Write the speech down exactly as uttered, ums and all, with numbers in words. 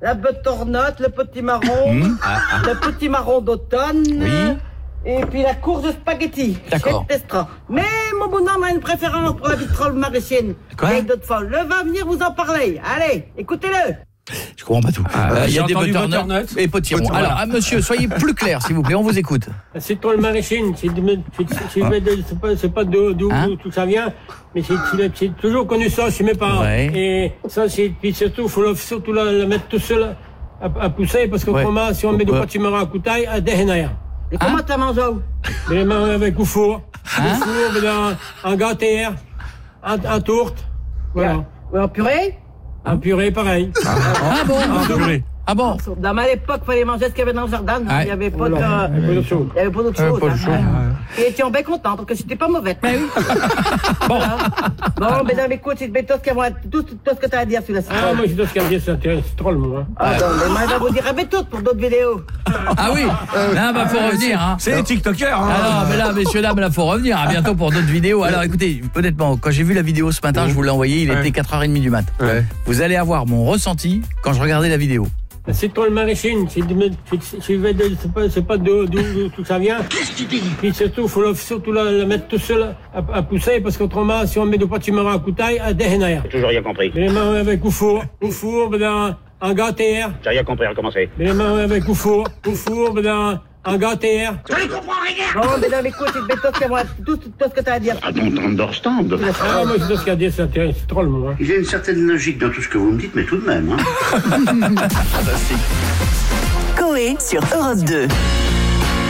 la butternut, le petit marron, Mmh. Ah, ah. le petit marron d'automne. Oui. Et puis la course de spaghetti. D'accord. Chez Testra. Mais mon bonhomme a une préférence pour la vitrole maraîchienne. Quoi? Avec d'autres folles. Le va venir vous en parler. Allez, écoutez-le. Je comprends pas tout. Ah, Euh, Il y a j'ai des entendu butternuts butternut. et potirons. Potiron, Alors, voilà. ah, monsieur, soyez plus clair, s'il vous plaît, on vous écoute. C'est toi le maraîchine, c'est de- c'est- c'est- c'est- c'est pas, c'est pas d'où d'où Hein tout ça vient, mais c'est c'est- j'ai toujours connu ça chez mes parents. Ouais. Et ça, c'est puis surtout, faut le- surtout la, la mettre tout seul à, à pousser, parce qu'autrement, Ouais. si on met du Ouais. potimarron à couteille, à déhenaya. Et comment t'as mangé? Les mains avec au four, Hein? au four, mais dans- en gâterie, en, en tourte, voilà. Ou en purée? En purée, pareil. Ah bon? Ah bon? Dans ma époque, il fallait manger ce qu'il y avait dans le jardin. Ouais. Il n'y avait pas de, Voilà, un peu de chose. il y avait pas d'autre Euh, chose. pas de hein. chose, Et étions bien contents parce que c'était pas mauvais. Bon. Bon, mesdames, écoute, c'est tout ce qu'il y a- tout, tout ce que tu as à dire sur la Ah, citron. moi, je dois se garder, c'est trop le mot, hein. Ah, bon, mais moi, je vais vous dire, mais tout pour d'autres vidéos. Ah oui? Là, bah, faut revenir, hein. C'est les TikTokers, hein. Ah non, mais là, messieurs, dames, là, faut revenir. À bientôt pour d'autres vidéos. Alors, écoutez, honnêtement, quand j'ai vu la vidéo ce matin, je vous l'ai envoyée, il Ouais. était quatre heures trente du mat. Ouais. Vous allez avoir mon ressenti quand je regardais la vidéo. C'est toi le maraîchine, c'est de- c'est- c'est c'est pas, c'est pas d'où d'où tout ça vient. Puis surtout, faut le- surtout la, la mettre tout seul à, à pousser, parce qu'autrement, si on met du potimarron à couteille, à déhenaya. Toujours rien compris. Les mains avec au four, au four, mais dans, en gâterie. J'ai rien compris, recommencer. Les mains avec au four, au four, mais dans, en gâterie. Bon, mesdames, écoute, c'est tout ce qu'il y a- tout, tout ce que tu as à dire. I don't understand. Ah, moi, je dois se garder, c'est c'est trop le mot, hein. Il y a une certaine logique dans tout ce que vous me dites, mais tout de même, hein. Coé sur Europe deux.